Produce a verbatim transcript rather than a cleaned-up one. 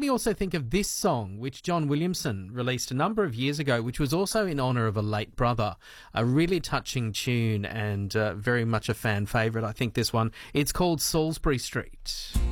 me also think of this song, which John Williamson released a number of years ago, which was also in honour of a late brother. A really touching tune and uh, very much a fan favourite, I think, this one. It's called Salisbury Street.